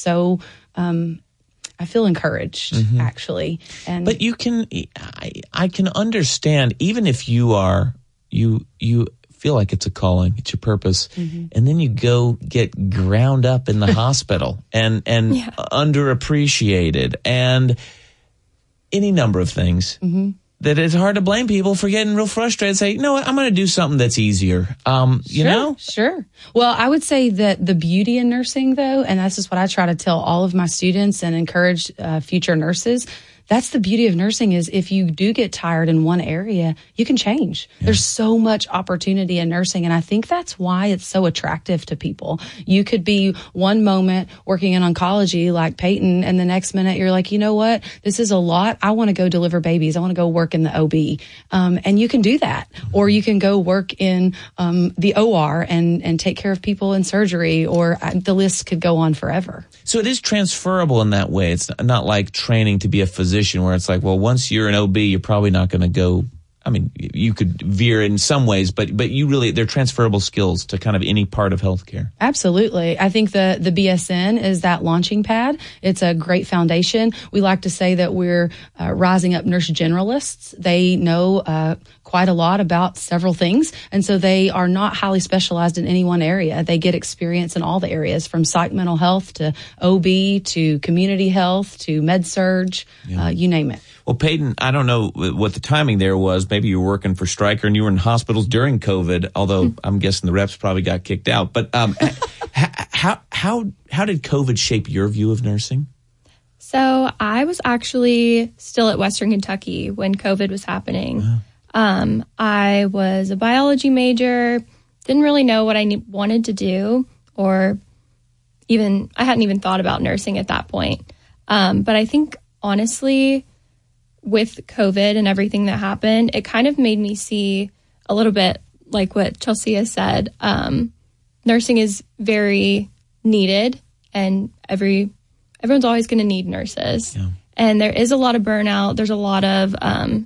so, I feel encouraged, actually. But I can understand, even if you feel like it's a calling, it's your purpose, and then you go get ground up in the hospital and underappreciated and any number of things, that it's hard to blame people for getting real frustrated and say, you know what, I'm going to do something that's easier. You know? Sure. Well, I would say that the beauty in nursing, though, and this is what I try to tell all of my students and encourage future nurses, that's the beauty of nursing, is if you do get tired in one area, you can change. Yeah. There's so much opportunity in nursing, and I think that's why it's so attractive to people. You could be one moment working in oncology like Peyton, and the next minute you're like, you know what? This is a lot. I want to go deliver babies. I want to go work in the OB. And you can do that. Or you can go work in the OR and take care of people in surgery, or the list could go on forever. So it is transferable in that way. It's not like training to be a physician where it's like, well, once you're an OB, you're probably not going to go. I mean, you could veer in some ways, but you really, they're transferable skills to kind of any part of healthcare. Absolutely. I think the BSN is that launching pad. It's a great foundation. We like to say that we're rising up nurse generalists. They know quite a lot about several things, and so they are not highly specialized in any one area. They get experience in all the areas, from psych mental health to OB to community health to med surg, you name it. Well, Peyton, I don't know what the timing there was. Maybe you were working for Stryker and you were in hospitals during COVID, although I'm guessing the reps probably got kicked out. But how did COVID shape your view of nursing? So I was actually still at Western Kentucky when COVID was happening. Wow. I was a biology major, didn't really know what I wanted to do, or I hadn't even thought about nursing at that point. But I think, honestly, with COVID and everything that happened, it kind of made me see a little bit like what Chelsea has said. Nursing is very needed, and everyone's always going to need nurses. Yeah. And there is a lot of burnout. There's a lot of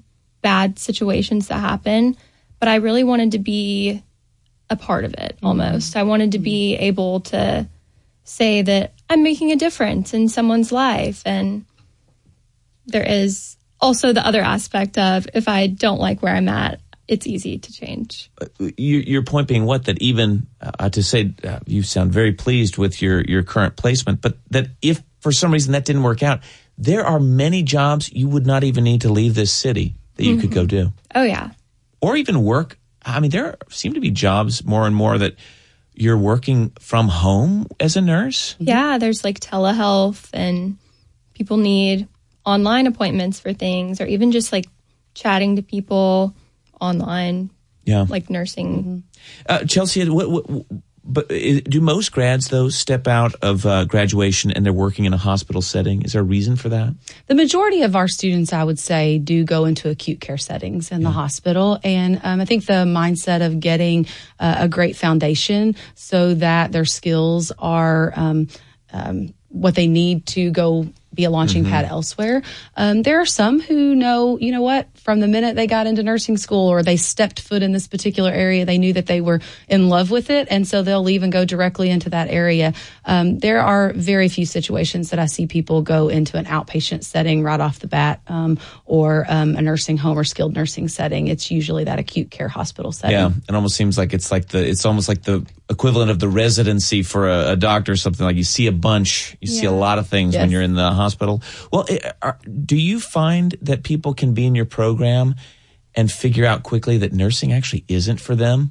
bad situations that happen, but I really wanted to be a part of it almost. I wanted to be able to say that I'm making a difference in someone's life. And there is also the other aspect of, if I don't like where I'm at, it's easy to change. Your point being what? That even to say you sound very pleased with your current placement, but that if for some reason that didn't work out, there are many jobs you would not even need to leave this city that you could go do. Oh, yeah. Or even work. I mean, there seem to be jobs more and more that you're working from home as a nurse. Yeah, there's like telehealth, and people need online appointments for things, or even just like chatting to people online. Yeah, like nursing. Chelsea, but do most grads though step out of graduation and they're working in a hospital setting? Is there a reason for that? The majority of our students, I would say, do go into acute care settings in the hospital, and I think the mindset of getting a great foundation so that their skills are what they need to go be a launching pad elsewhere. There are some who know, you know what, from the minute they got into nursing school or they stepped foot in this particular area, they knew that they were in love with it, and so they'll leave and go directly into that area. There are very few situations that I see people go into an outpatient setting right off the bat, or a nursing home or skilled nursing setting. It's usually that acute care hospital setting. Yeah, it almost seems like it's almost like the equivalent of the residency for a doctor or something. Like you see a bunch, you see a lot of things when you're in the hospital. Well, do you find that people can be in your program and figure out quickly that nursing actually isn't for them?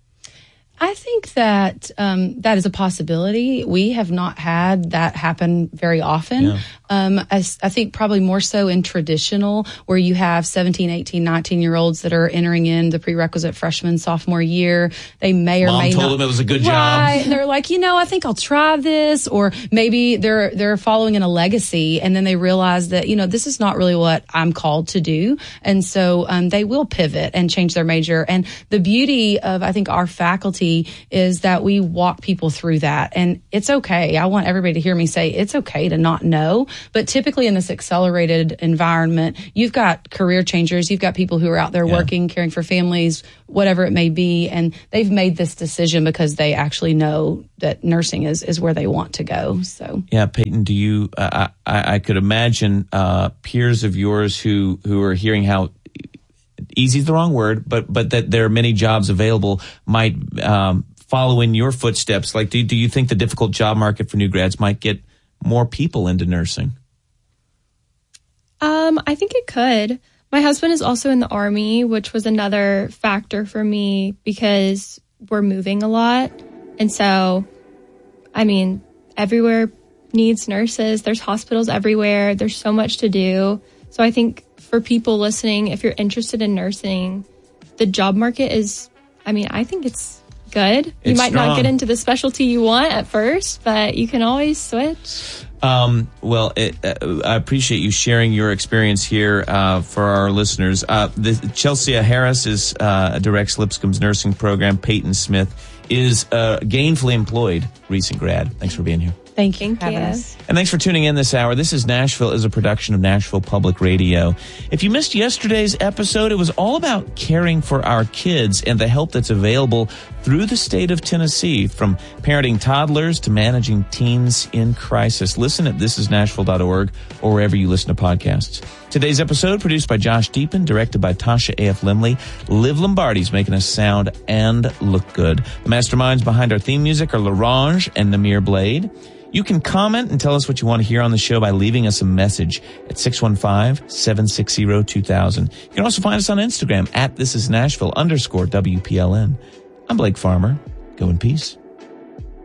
I think that that is a possibility. We have not had that happen very often. Yeah. I think probably more so in traditional, where you have 17, 18, 19-year-olds that are entering in the prerequisite freshman, sophomore year. They may or may not. Mom told them it was a good job. Right. They're like, I think I'll try this. Or maybe they're following in a legacy, and then they realize that, this is not really what I'm called to do. And so they will pivot and change their major. And the beauty of, I think, our faculty philosophy is that we walk people through that. And it's okay. I want everybody to hear me say it's okay to not know. But typically in this accelerated environment, you've got career changers. You've got people who are out there working, caring for families, whatever it may be. And they've made this decision because they actually know that nursing is where they want to go. So yeah, Peyton, do you? I could imagine peers of yours who are hearing how easy is the wrong word, but that there are many jobs available might follow in your footsteps. Like, do you think the difficult job market for new grads might get more people into nursing? I think it could. My husband is also in the Army, which was another factor for me because we're moving a lot. And so, I mean, everywhere needs nurses. There's hospitals everywhere. There's so much to do. So I think for people listening, if you're interested in nursing, the job market is, I think it's good. You might not get into the specialty you want at first, but you can always switch. Well, I appreciate you sharing your experience here for our listeners. Chelsea Harris directs Lipscomb's nursing program. Peyton Smith is a gainfully employed recent grad. Thanks for being here. Thank you. And thanks for tuning in this hour. This is Nashville is a production of Nashville Public Radio. If you missed yesterday's episode, it was all about caring for our kids and the help that's available through the state of Tennessee, from parenting toddlers to managing teens in crisis. Listen at thisisnashville.org or wherever you listen to podcasts. Today's episode produced by Josh Deepen, directed by Tasha A.F. Limley. Liv Lombardi's making us sound and look good. The masterminds behind our theme music are LaRange and Namir Blade. You can comment and tell us what you want to hear on the show by leaving us a message at 615-760-2000. You can also find us on Instagram at thisisnashville_WPLN. I'm Blake Farmer. Go in peace.